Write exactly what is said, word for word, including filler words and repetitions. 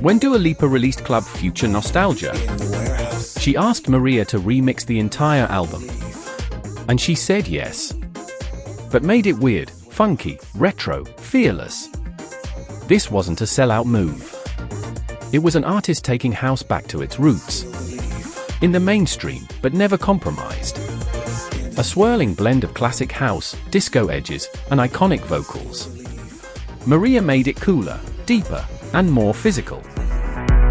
When Dua Lipa released Club Future Nostalgia, she asked Maria to remix the entire album. And she said yes. But made it weird, funky, retro, fearless. This wasn't a sellout move. It was an artist taking house back to its roots. In the mainstream, but never compromised. A swirling blend of classic house, disco edges, and iconic vocals. Maria made it cooler, deeper, and more physical.